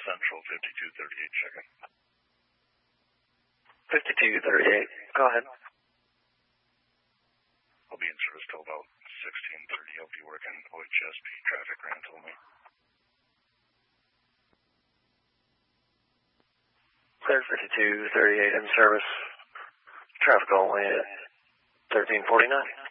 Central 5238, check in. 5238, go ahead. I'll be in service till about 16:30. I'll be working OHSP traffic rental me. Clear 5238 in service. Traffic only at 1349.